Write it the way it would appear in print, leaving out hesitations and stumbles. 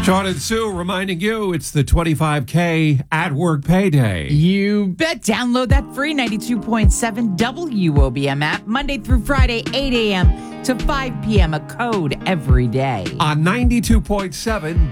John and Sue reminding you it's the 25K at work payday. You bet. Download that free 92.7 WOBM app Monday through Friday, 8 a.m. to 5 p.m. A code every day. On 92.7